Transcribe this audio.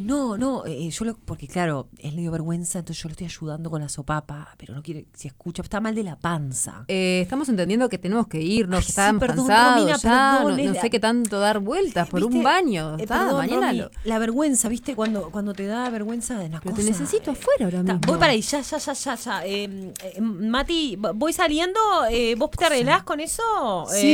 Porque claro, él le dio vergüenza, entonces yo lo estoy ayudando con la sopapa, pero no quiere, si escucha, está mal de la panza. Estamos entendiendo que tenemos que irnos, que Sí, estábamos perdón, cansados Romina, ya, perdón, no sé qué tanto dar vueltas por ¿Viste? un baño. Perdón, Mañana Romy, la vergüenza, ¿viste? Cuando te da vergüenza de las Pero cosas. te necesito afuera ahora mismo. Voy para ahí, ya. Mati, voy saliendo, ¿vos te arreglás con eso? Sí.